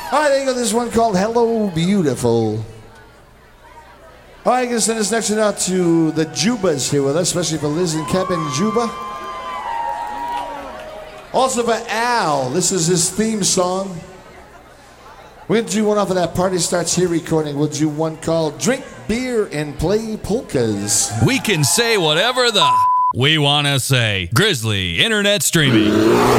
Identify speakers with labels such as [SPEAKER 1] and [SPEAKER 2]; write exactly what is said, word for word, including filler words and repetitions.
[SPEAKER 1] All right, there you go. This one called Hello Beautiful. All right, I'm going to send this next one out to the Jubas here with us, especially for Liz and Kevin Juba. Also for Al, this is his theme song. We're going to do one off of that Party Starts Here recording. We'll do one called Drink Beer and Play Polkas.
[SPEAKER 2] We can say whatever the we want to say. Grizzly Internet Streaming.